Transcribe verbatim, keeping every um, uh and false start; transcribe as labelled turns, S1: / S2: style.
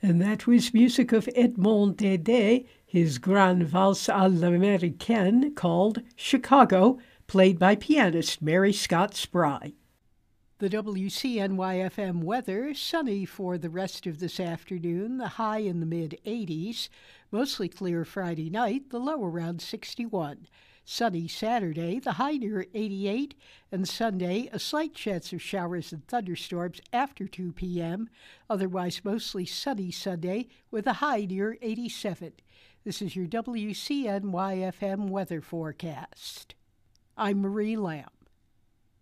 S1: And that was music of Edmond Dede, his Grande Valse à l'Américaine called Chicago, played by pianist Mary Scott Spry. The W C N Y F M weather, sunny for the rest of this afternoon, the high in the mid eighties. Mostly clear Friday night, the low around sixty-one. Sunny Saturday, the high near eighty-eight, and Sunday, a slight chance of showers and thunderstorms after two p.m. Otherwise, mostly sunny Sunday with a high near eighty-seven. This is your W C N Y F M weather forecast. I'm Marie Lamb.